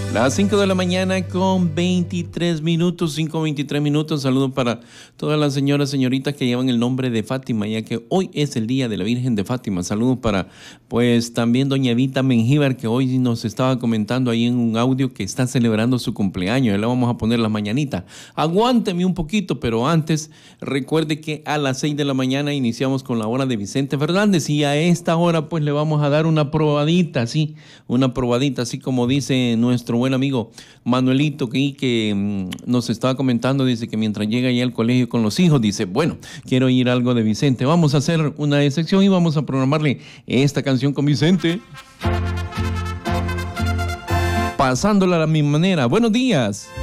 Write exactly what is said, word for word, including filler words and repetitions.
Las cinco de la mañana con veintitrés minutos, cinco veintitrés minutos. Saludos para todas las señoras, señoritas que llevan el nombre de Fátima, ya que hoy es el día de la Virgen de Fátima. Saludos para, pues, también doña Evita Mengíbar, que hoy nos estaba comentando ahí en un audio que está celebrando su cumpleaños. Ya le vamos a poner las mañanitas. Aguánteme un poquito, pero antes, recuerde que a las seis de la mañana iniciamos con la hora de Vicente Fernández y a esta hora, pues, le vamos a dar una probadita, sí, una probadita, así como dice nuestro buen amigo Manuelito, que, que mmm, nos estaba comentando, dice que mientras llega ya al colegio con los hijos, dice, bueno, quiero oír algo de Vicente. Vamos a hacer una excepción y vamos a programarle esta canción con Vicente. Pasándola a mi manera. Buenos días.